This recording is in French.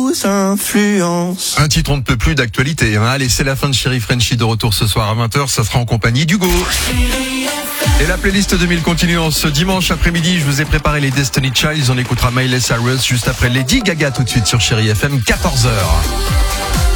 sous influence. Un titre on ne peut plus d'actualité. Allez, c'est la fin de Chéri Frenchie, de retour ce soir à 20h. Ça sera en compagnie d'Hugo. Et la playlist 2000 continue en ce dimanche après-midi. Je vous ai préparé les Destiny Childs. On écoutera Miley Cyrus juste après Lady Gaga tout de suite sur Chéri FM, 14h.